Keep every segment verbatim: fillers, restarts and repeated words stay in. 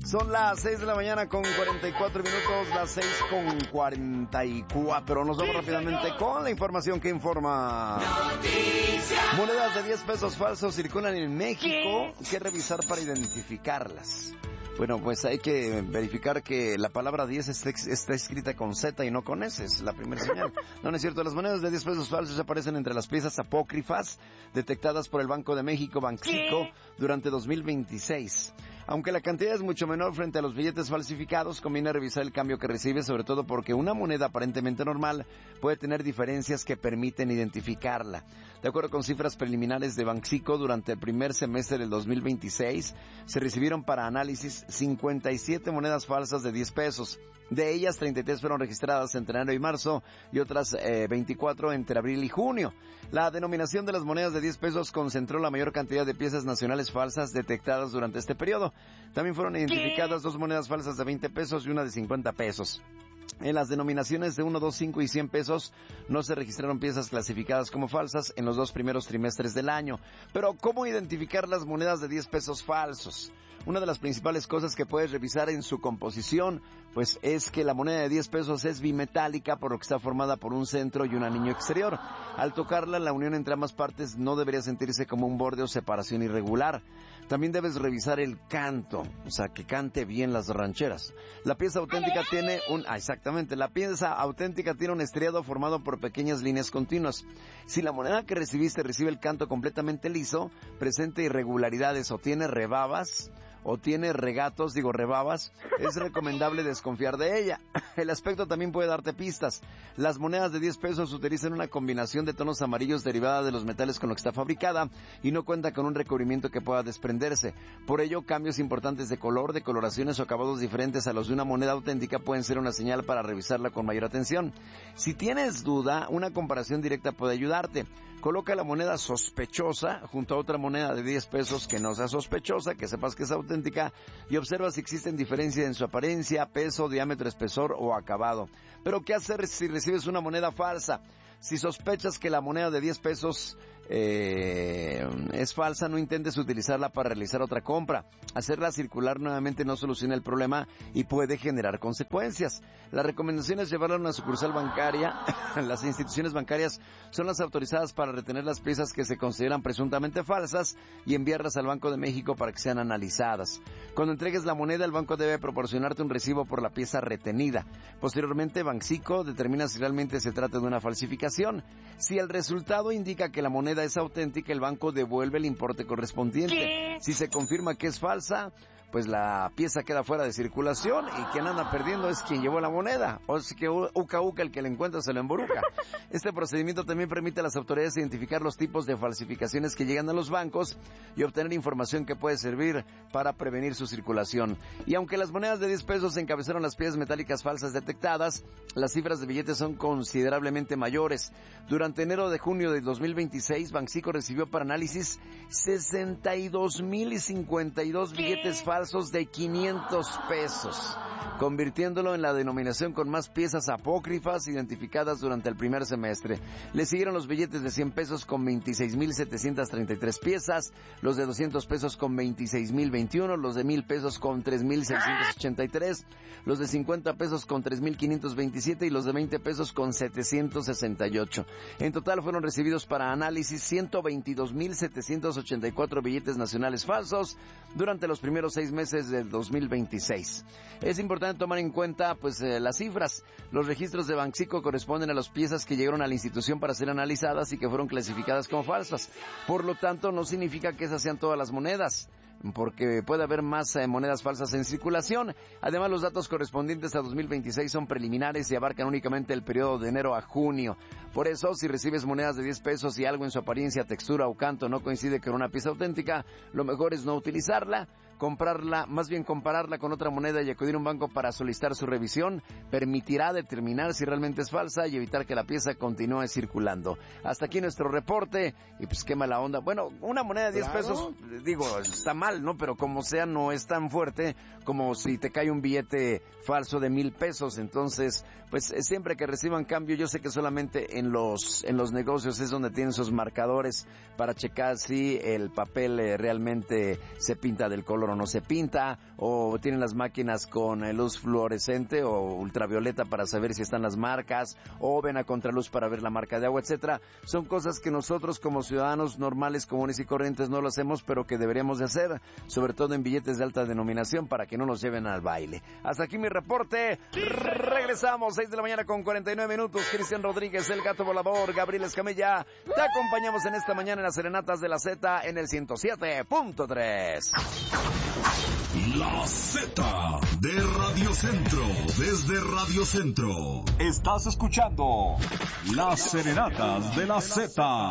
Son las seis de la mañana con cuarenta y cuatro minutos, las seis con cuarenta y cuatro. Nos vamos rápidamente con la información que informa. Noticias. Monedas de diez pesos falsos circulan en México. ¿Qué? Hay que revisar para identificarlas. Bueno, pues hay que verificar que la palabra diez está, está escrita con Z y no con S, es la primera señal. No, no es cierto, las monedas de diez pesos falsos aparecen entre las piezas apócrifas detectadas por el Banco de México, Banxico, durante dos mil veintiséis. Aunque la cantidad es mucho menor frente a los billetes falsificados, conviene revisar el cambio que recibe, sobre todo porque una moneda aparentemente normal puede tener diferencias que permiten identificarla. De acuerdo con cifras preliminares de Banxico, durante el primer semestre del dos mil veintiséis, se recibieron para análisis cincuenta y siete monedas falsas de diez pesos. De ellas, treinta y tres fueron registradas entre enero y marzo y otras eh, veinticuatro entre abril y junio. La denominación de las monedas de diez pesos concentró la mayor cantidad de piezas nacionales falsas detectadas durante este periodo. También fueron identificadas dos monedas falsas de veinte pesos y una de cincuenta pesos. En las denominaciones de uno, dos, cinco y cien pesos no se registraron piezas clasificadas como falsas en los dos primeros trimestres del año. Pero, ¿cómo identificar las monedas de diez pesos falsos? Una de las principales cosas que puedes revisar en su composición, pues es que la moneda de diez pesos es bimetálica, por lo que está formada por un centro y un anillo exterior. Al tocarla, la unión entre ambas partes no debería sentirse como un borde o separación irregular. También debes revisar el canto, o sea, que cante bien las rancheras. La pieza auténtica tiene un... Ah, exactamente, la pieza auténtica tiene un estriado formado por pequeñas líneas continuas. Si la moneda que recibiste recibe el canto completamente liso, presenta irregularidades o tiene rebabas, o tiene regatos, digo rebabas, es recomendable desconfiar de ella. El aspecto también puede darte pistas. Las monedas de diez pesos utilizan una combinación de tonos amarillos derivada de los metales con los que está fabricada y no cuenta con un recubrimiento que pueda desprenderse. Por ello, cambios importantes de color, de coloraciones o acabados diferentes a los de una moneda auténtica pueden ser una señal para revisarla con mayor atención. Si tienes duda, una comparación directa puede ayudarte. Coloca la moneda sospechosa junto a otra moneda de diez pesos que no sea sospechosa, que sepas que es auténtica, y observa si existen diferencias en su apariencia, peso, diámetro, espesor o acabado. Pero ¿qué hacer si recibes una moneda falsa? Si sospechas que la moneda de diez pesos eh, es falsa, no intentes utilizarla para realizar otra compra. Hacerla circular nuevamente no soluciona el problema y puede generar consecuencias. La recomendación es llevarla a una sucursal bancaria. Las instituciones bancarias son las autorizadas para retener las piezas que se consideran presuntamente falsas y enviarlas al Banco de México para que sean analizadas. Cuando entregues la moneda, el banco debe proporcionarte un recibo por la pieza retenida. Posteriormente, Banxico determina si realmente se trata de una falsificación. Si el resultado indica que la moneda es auténtica, el banco devuelve el importe correspondiente. ¿Qué? Si se confirma que es falsa, pues la pieza queda fuera de circulación y quien anda perdiendo es quien llevó la moneda. O es que uca uca el que la encuentra se lo emboruca. Este procedimiento también permite a las autoridades identificar los tipos de falsificaciones que llegan a los bancos y obtener información que puede servir para prevenir su circulación. Y aunque las monedas de diez pesos encabezaron las piezas metálicas falsas detectadas, las cifras de billetes son considerablemente mayores. Durante enero de junio de dos mil veintiséis, Banxico recibió para análisis sesenta y dos mil cincuenta y dos billetes falsos de quinientos pesos, convirtiéndolo en la denominación con más piezas apócrifas identificadas durante el primer semestre. Le siguieron los billetes de cien pesos con veintiséis mil setecientas treinta y tres piezas, los de doscientos pesos con veintiséis mil veintiuno, los de mil pesos con tres mil seiscientos ochenta y tres, los de cincuenta pesos con tres mil quinientos veintisiete y los de veinte pesos con setecientos sesenta y ocho. En total fueron recibidos para análisis ciento veintidós mil setecientos ochenta y cuatro billetes nacionales falsos durante los primeros seis meses del dos mil veintiséis. Es importante tomar en cuenta pues eh, las cifras. Los registros de Banxico corresponden a las piezas que llegaron a la institución para ser analizadas y que fueron clasificadas como falsas. Por lo tanto, no significa que esas sean todas las monedas, porque puede haber más eh, monedas falsas en circulación. Además, los datos correspondientes a dos mil veintiséis son preliminares y abarcan únicamente el periodo de enero a junio. Por eso, si recibes monedas de diez pesos y algo en su apariencia, textura o canto no coincide con una pieza auténtica, lo mejor es no utilizarla, comprarla, más bien compararla con otra moneda y acudir a un banco para solicitar su revisión. Permitirá determinar si realmente es falsa y evitar que la pieza continúe circulando. Hasta aquí nuestro reporte y pues qué mala onda. Bueno, una moneda de diez Claro. pesos, digo, está mal, ¿no? Pero como sea, no es tan fuerte como si te cae un billete falso de mil pesos. Entonces, pues siempre que reciban cambio, yo sé que solamente en los en los negocios es donde tienen sus marcadores para checar si el papel eh, realmente se pinta del color color o no se pinta, o tienen las máquinas con eh, luz fluorescente o ultravioleta para saber si están las marcas, o ven a contraluz para ver la marca de agua, etcétera. Son cosas que nosotros como ciudadanos normales, comunes y corrientes no lo hacemos, pero que deberíamos de hacer, sobre todo en billetes de alta denominación, para que no nos lleven al baile. Hasta aquí mi reporte. Regresamos, seis de la mañana con cuarenta y nueve minutos. Cristian Rodríguez, el Gato Volador, Gabriel Escamilla. Te acompañamos en esta mañana en las Serenatas de la Z en el ciento siete punto tres. La Z de Radio Centro, desde Radio Centro. Estás escuchando Las Serenatas de la Z.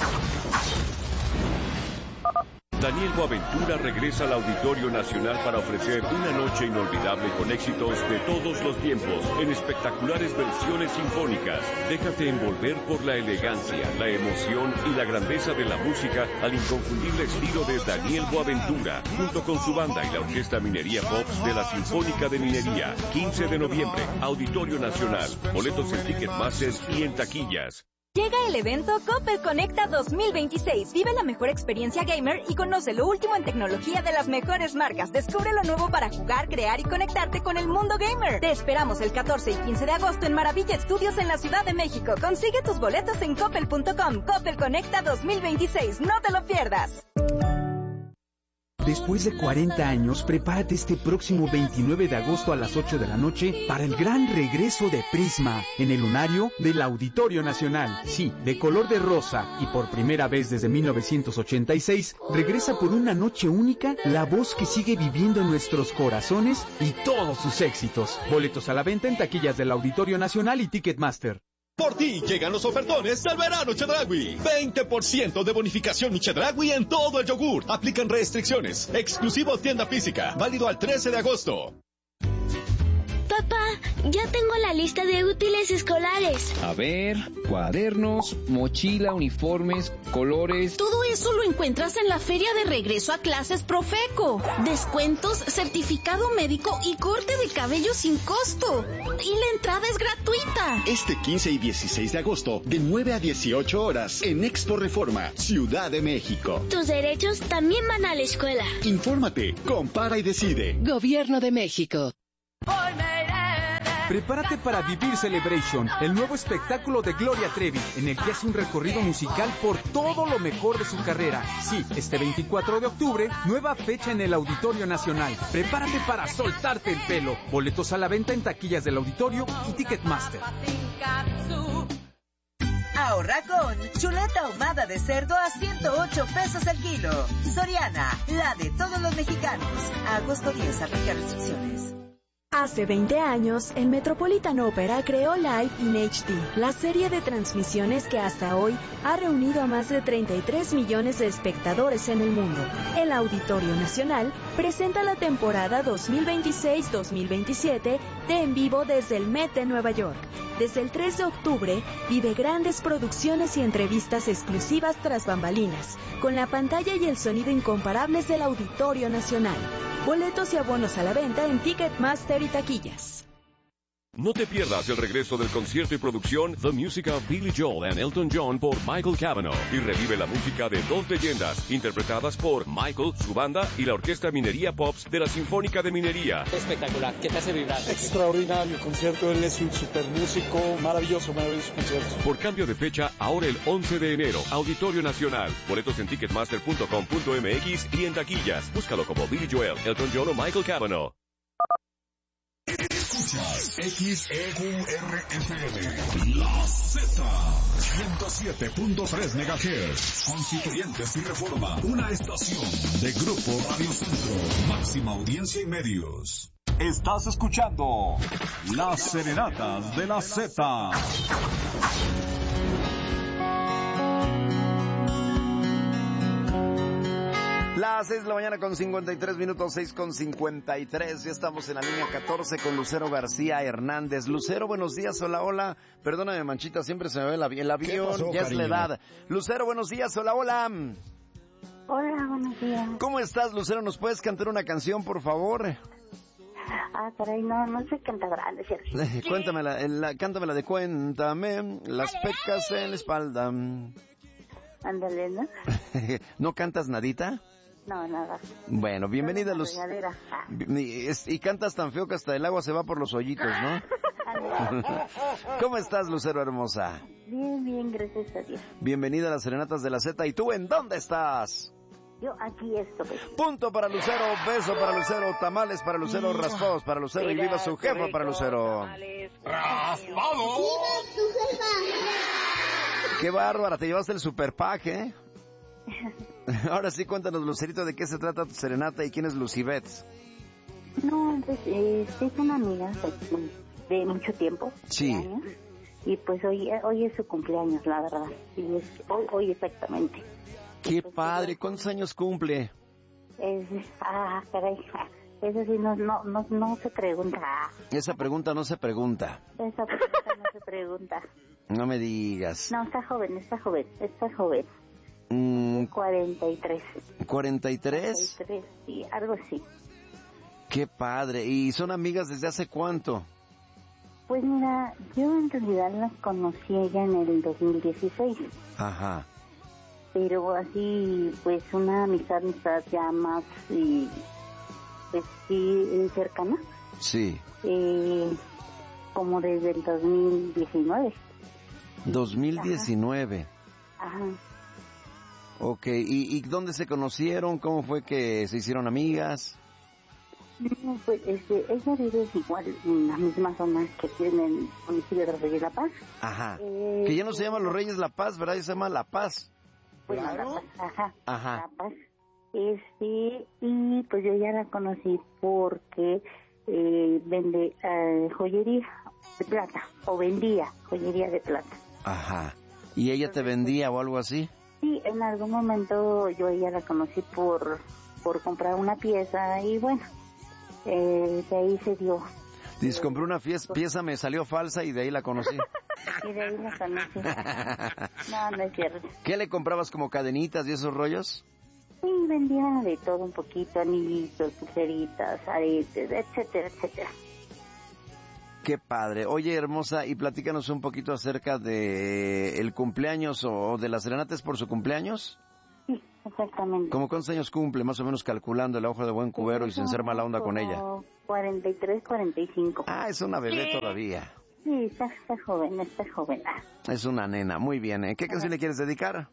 Daniel Boaventura regresa al Auditorio Nacional para ofrecer una noche inolvidable con éxitos de todos los tiempos, en espectaculares versiones sinfónicas. Déjate envolver por la elegancia, la emoción y la grandeza de la música al inconfundible estilo de Daniel Boaventura, junto con su banda y la Orquesta Minería Pops de la Sinfónica de Minería. quince de noviembre, Auditorio Nacional. Boletos en Ticketmaster y en taquillas. Llega el evento Coppel Conecta dos mil veintiséis. Vive la mejor experiencia gamer y conoce lo último en tecnología de las mejores marcas. Descubre lo nuevo para jugar, crear y conectarte con el mundo gamer. Te esperamos el catorce y quince de agosto en Maravilla Estudios en la Ciudad de México. Consigue tus boletos en coppel punto com. Coppel Conecta dos mil veintiséis. No te lo pierdas. Después de cuarenta años, prepárate este próximo veintinueve de agosto a las ocho de la noche para el gran regreso de Prisma en el lunario del Auditorio Nacional. Sí, de color de rosa y por primera vez desde mil novecientos ochenta y seis, regresa por una noche única la voz que sigue viviendo en nuestros corazones y todos sus éxitos. Boletos a la venta en taquillas del Auditorio Nacional y Ticketmaster. Por ti llegan los ofertones del verano Chedraui. veinte por ciento de bonificación mi Chedraui en todo el yogur. Aplican restricciones. Exclusivo tienda física. Válido al trece de agosto. Papá, ya tengo la lista de útiles escolares. A ver, cuadernos, mochila, uniformes, colores... Todo eso lo encuentras en la Feria de Regreso a Clases Profeco. Descuentos, certificado médico y corte de cabello sin costo. Y la entrada es gratuita. Este quince y dieciséis de agosto, de nueve a dieciocho horas, en Expo Reforma, Ciudad de México. Tus derechos también van a la escuela. Infórmate, compara y decide. Gobierno de México. Prepárate para Vivir Celebration, el nuevo espectáculo de Gloria Trevi, en el que hace un recorrido musical por todo lo mejor de su carrera. Sí, este veinticuatro de octubre, nueva fecha en el Auditorio Nacional. Prepárate para soltarte el pelo. Boletos a la venta en taquillas del Auditorio y Ticketmaster. Ahorra con chuleta ahumada de cerdo a ciento ocho pesos el kilo. Soriana, la de todos los mexicanos. A agosto diez, aplica restricciones. Hace veinte años, el Metropolitan Opera creó Live in H D, la serie de transmisiones que hasta hoy ha reunido a más de treinta y tres millones de espectadores en el mundo. El Auditorio Nacional presenta la temporada dos mil veintiséis dos mil veintisiete de En Vivo desde el Met de Nueva York. Desde el tres de octubre, vive grandes producciones y entrevistas exclusivas tras bambalinas, con la pantalla y el sonido incomparables del Auditorio Nacional. Boletos y abonos a la venta en Ticketmaster y taquillas. No te pierdas el regreso del concierto y producción The Music of Billy Joel and Elton John por Michael Cavanaugh y revive la música de dos leyendas interpretadas por Michael, su banda y la Orquesta Minería Pops de la Sinfónica de Minería. Espectacular, ¿qué te hace vibrar? Extraordinario concierto, él es un super músico, maravilloso, maravilloso concierto. Por cambio de fecha, ahora el once de enero, Auditorio Nacional. Boletos en ticketmaster punto com punto m x y en taquillas. Búscalo como Billy Joel, Elton John o Michael Cavanaugh. Escuchas X E Q R F M, La Z, ciento siete punto tres megahertz, Constituyentes y Reforma, una estación de Grupo Radio Centro, máxima audiencia y medios. Estás escuchando Las Serenatas de la Z. Las seis de la mañana con cincuenta y tres minutos, seis con cincuenta y tres. Ya estamos en la línea catorce con Lucero García Hernández. Lucero, buenos días, hola, hola. Perdóname, Manchita, siempre se me ve el, avi- el avión, pasó, ya cariño? Es la edad. Lucero, buenos días, hola, hola. Hola, buenos días. ¿Cómo estás, Lucero? ¿Nos puedes cantar una canción, por favor? Ah, caray, no, no sé cantar grande, ¿cierto? Cuéntamela, la, cántamela de Cuéntame, las pecas en la espalda. Ándale, ¿no? ¿No cantas nadita? No, nada. Bueno, bienvenida, Una Luz. regadera. Ah. Y, es- y cantas tan feo que hasta el agua se va por los hoyitos, ¿no? ¿Cómo estás, Lucero hermosa? Bien, bien, gracias a Dios. Bienvenida a las Serenatas de la Z. ¿Y tú en dónde estás? Yo aquí estoy. Punto para Lucero, beso para Lucero, tamales para Lucero, raspados para Lucero y viva su jefa para Lucero. ¡Raspado! ¡Qué bárbara! Te llevaste el super pack, ¿eh? Ahora sí, cuéntanos, Lucerito, de qué se trata tu serenata y quién es Lucibet. No, pues eh, es una amiga de, de mucho tiempo. Sí. de años, y pues hoy, hoy es su cumpleaños, la verdad. Y es hoy, hoy exactamente. ¡Qué padre! ¿Cuántos años cumple? Es, ah, caray. Eso sí, no, no, no, no se pregunta. Esa pregunta no se pregunta. Esa pregunta no se pregunta. No me digas. No, está joven, está joven, está joven. Mm, cuarenta y tres. ¿cuarenta y tres? cuarenta y tres, sí, algo así. ¡Qué padre! ¿Y son amigas desde hace cuánto? Pues mira, yo en realidad las conocí a ella en el dos mil dieciséis. Ajá. Pero así, pues una amistad, amistad ya más, y, pues sí, cercana. Sí. Eh, como desde el dos mil diecinueve. dos mil diecinueve. Ajá. Ok, ¿Y, ¿y dónde se conocieron? ¿Cómo fue que se hicieron amigas? No, pues este, ella vive igual en la misma zona que tiene el municipio de Reyes de La Paz. Ajá. Eh, Que ya no se llama Los Reyes La Paz, ¿verdad? Ya se llama La Paz. Bueno, La Paz, ajá. Ajá. La Paz. Este, y pues yo ya la conocí porque eh, vende eh, joyería de plata, o vendía joyería de plata. Ajá. ¿Y ella te vendía o algo así? Sí, en algún momento yo ella la conocí por, por comprar una pieza y bueno, eh, de ahí se dio. Dices, compré una fies- pieza, me salió falsa y de ahí la conocí. Y de ahí la conocí. No, no es cierto. ¿Qué le comprabas como cadenitas y esos rollos? Sí, vendía de todo un poquito, anillitos, pulseritas, aretes, etcétera, etcétera. Qué padre. Oye, hermosa, y platícanos un poquito acerca de el cumpleaños o de las serenatas por su cumpleaños. Sí, exactamente. ¿Cómo cuántos años cumple? Más o menos calculando el ojo de buen cubero y sin ser mala onda con ella. cuarenta y tres, cuarenta y cinco. Ah, es una bebé todavía. Sí, está, está joven, está joven. Ah. Es una nena. Muy bien, ¿eh? ¿Qué canción le quieres dedicar?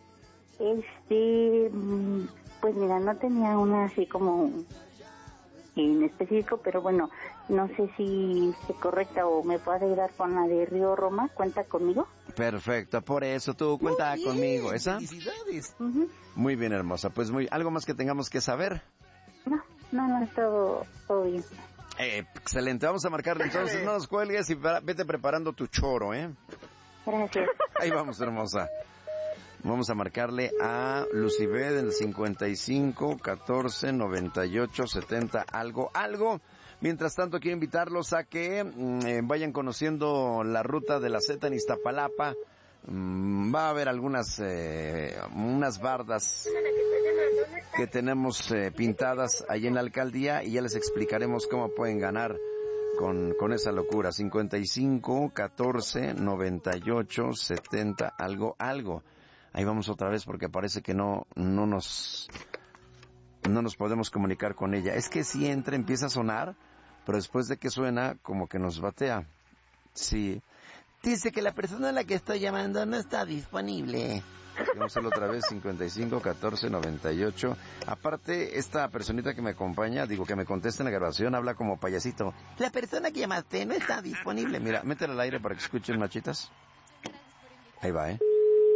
Este, mm, pues mira, no tenía una así como en específico, pero bueno, no sé si es correcta o me puede ayudar con la de Río Roma. ¿Cuenta conmigo? Perfecto, por eso tú cuenta conmigo. ¿Esa? Felicidades. Uh-huh. Muy bien, hermosa. Pues muy, ¿algo más que tengamos que saber? No, no, no, todo, todo bien. Eh, excelente, vamos a marcarle entonces, no nos cuelgues y para, vete preparando tu choro, ¿eh? Gracias. Ahí vamos, hermosa. Vamos a marcarle a Lucibet en el cincuenta y cinco, catorce, noventa y ocho, setenta, algo, algo. Mientras tanto, quiero invitarlos a que eh, vayan conociendo la ruta de la Z en Iztapalapa. Mm, va a haber algunas, eh, unas bardas que tenemos eh, pintadas ahí en la alcaldía y ya les explicaremos cómo pueden ganar con, con esa locura. cincuenta y cinco, catorce, noventa y ocho, setenta, algo, algo. Ahí vamos otra vez porque parece que no, no nos, no nos podemos comunicar con ella. Es que si entra, empieza a sonar, pero después de que suena, como que nos batea. Sí. Dice que la persona a la que estoy llamando no está disponible. Vamos a hacerlo otra vez, cincuenta y cinco, catorce, noventa y ocho. Aparte, esta personita que me acompaña, digo, que me contesta en la grabación, habla como payasito. La persona que llamaste no está disponible. Mira, métela al aire para que escuchen, machitas. Ahí va, ¿eh?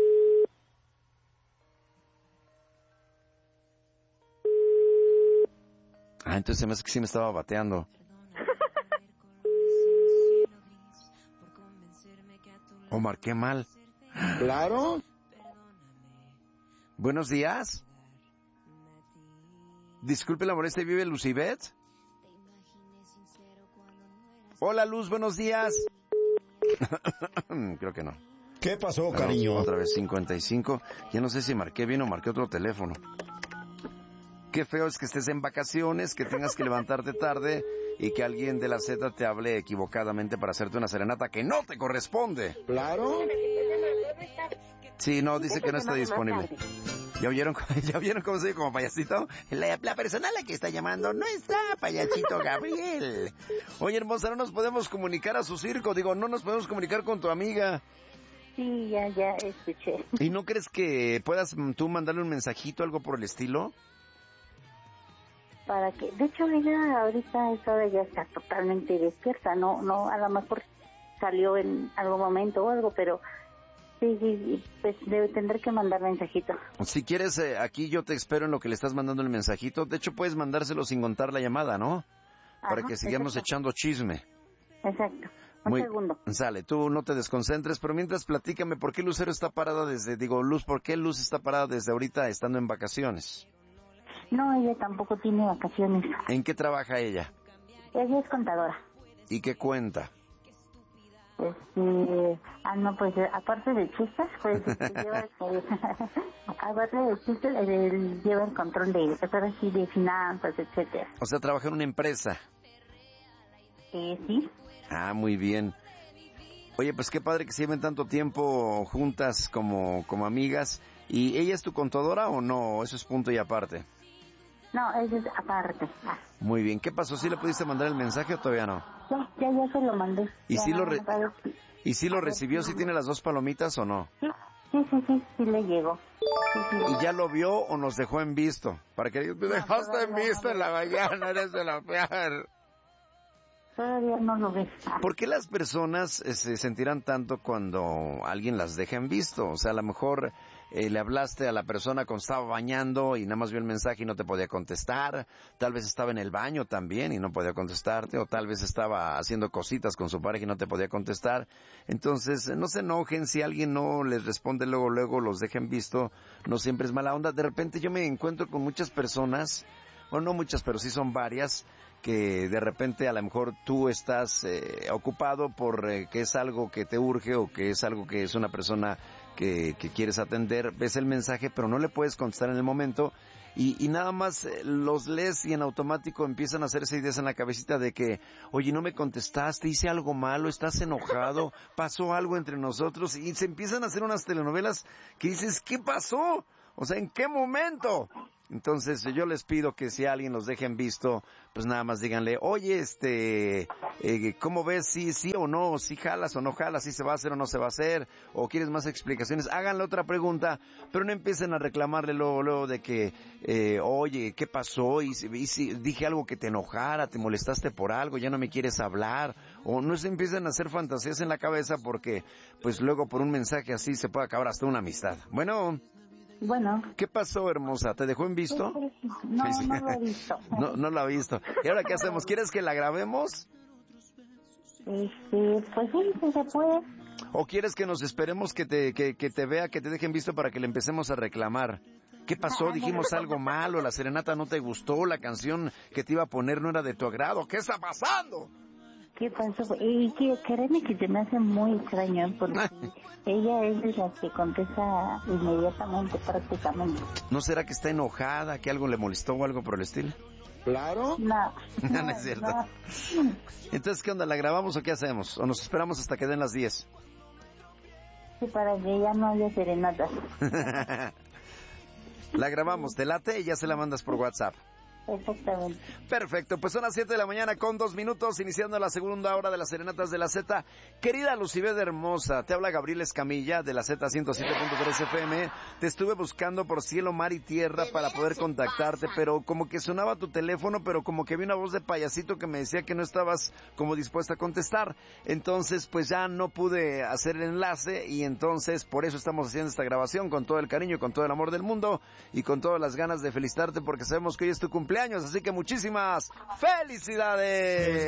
Ah, entonces se me hace que sí me estaba bateando. ¿O marqué mal? Claro. Buenos días. Disculpe la molestia, ¿vive Lucibet? Hola, Luz, buenos días. Creo que no. ¿Qué pasó, Vamos, cariño? Otra vez, cincuenta y cinco. Ya no sé si marqué bien o marqué otro teléfono. Qué feo es que estés en vacaciones, que tengas que levantarte tarde y que alguien de la Z te hable equivocadamente para hacerte una serenata que no te corresponde. Claro. Sí, no, dice que no está disponible. ¿Ya vieron, ¿Ya vieron cómo soy como payasito? La, la persona a la que está llamando no está, payasito Gabriel. Oye, hermosa, no nos podemos comunicar a su circo. Digo, no nos podemos comunicar con tu amiga. Sí, ya, ya escuché. ¿Y no crees que puedas tú mandarle un mensajito, algo por el estilo? Para que, de hecho, ella ahorita esa hora ya está totalmente despierta. No, no, a lo mejor salió en algún momento o algo, pero... Sí, sí, pues debe tendré que mandar mensajito. Si quieres, eh, aquí yo te espero en lo que le estás mandando el mensajito. De hecho, puedes mandárselo sin contar la llamada, ¿no? Ajá, para que sigamos exacto. echando chisme. Exacto. Un Muy, segundo. Sale, tú no te desconcentres, pero mientras platícame, ¿por qué Lucero está parada desde, digo, Luz, ¿por qué Luz está parada desde ahorita estando en vacaciones? No, ella tampoco tiene vacaciones. ¿En qué trabaja ella? Ella es contadora. ¿Y qué cuenta? Este, ah, no, pues aparte de chistes, pues lleva, eh, aparte de chistes, eh, lleva el control de, así, de finanzas, etcétera. O sea, trabaja en una empresa. Eh, sí. Ah, muy bien. Oye, pues qué padre que se lleven tanto tiempo juntas como, como amigas. ¿Y ella es tu contadora o no? Eso es punto y aparte. No, eso es aparte. Ah. Muy bien. ¿Qué pasó? ¿Sí le pudiste mandar el mensaje o todavía no? Ya, ya, ya se lo mandé. ¿Y ya si no lo, re ¿y si lo recibió? ¿Sí tiene las dos palomitas o no? Sí, sí, sí, sí, sí le llegó. Sí, sí, ¿Y ya lo vio o nos dejó en visto? Para que me dejaste no, en visto no, en la mañana, eres de la peor. Todavía no lo ves. ¿Por qué las personas eh, se sentirán tanto cuando alguien las deja en visto? O sea, a lo mejor eh, le hablaste a la persona cuando estaba bañando y nada más vio el mensaje y no te podía contestar. Tal vez estaba en el baño también y no podía contestarte. O tal vez estaba haciendo cositas con su pareja y no te podía contestar. Entonces, no se enojen si alguien no les responde luego, luego los deja en visto. No siempre es mala onda. De repente yo me encuentro con muchas personas, bueno, no muchas, pero sí son varias, que de repente a lo mejor tú estás eh, ocupado por eh, que es algo que te urge o que es algo que es una persona que, que quieres atender, ves el mensaje pero no le puedes contestar en el momento y, y nada más eh, los lees y en automático empiezan a hacerse ideas en la cabecita de que, oye, no me contestaste, hice algo malo, estás enojado, pasó algo entre nosotros y se empiezan a hacer unas telenovelas que dices, ¿qué pasó? O sea, ¿en qué momento? Entonces yo les pido que si alguien los deje en visto, pues nada más díganle, oye, este, eh, ¿cómo ves? Sí, sí o no, si jalas o no jalas, si se va a hacer o no se va a hacer, o quieres más explicaciones, háganle otra pregunta, pero no empiecen a reclamarle luego, luego de que, eh, oye, ¿qué pasó? Y, y si dije algo que te enojara, te molestaste por algo, ya no me quieres hablar, o no se empiecen a hacer fantasías en la cabeza porque, pues luego por un mensaje así se puede acabar hasta una amistad. Bueno. Bueno. ¿Qué pasó, hermosa? ¿Te dejó en visto? No, no lo he visto. No, no lo ha visto. ¿Y ahora qué hacemos? ¿Quieres que la grabemos? Este, pues sí, sí se puede. ¿O quieres que nos esperemos que te, que, que te vea, que te dejen visto para que le empecemos a reclamar? ¿Qué pasó? ¿Dijimos algo malo? ¿La serenata no te gustó? ¿La canción que te iba a poner no era de tu agrado? ¿Qué está pasando? ¿Qué pasó? Y que, créeme que se me hace muy extraño porque ella es de la que contesta inmediatamente prácticamente. ¿No será que está enojada, que algo le molestó o algo por el estilo? Claro. No, no, no es cierto. No. Entonces, ¿qué onda? ¿La grabamos o qué hacemos? ¿O nos esperamos hasta que den las diez? Sí, para que ya no haya serenata. La grabamos, te late y ya se la mandas por WhatsApp. Exactamente. Perfecto, pues son las siete de la mañana con dos minutos, iniciando la segunda hora de las Serenatas de la Z. Querida Lucibeda hermosa, te habla Gabriel Escamilla de la Z ciento siete punto tres F M. Te estuve buscando por cielo, mar y tierra para poder contactarte, pero como que sonaba tu teléfono, pero como que vi una voz de payasito que me decía que no estabas como dispuesta a contestar. Entonces, pues ya no pude hacer el enlace y entonces por eso estamos haciendo esta grabación con todo el cariño, con todo el amor del mundo y con todas las ganas de felicitarte porque sabemos que hoy es tu cumpleaños. Así que muchísimas felicidades.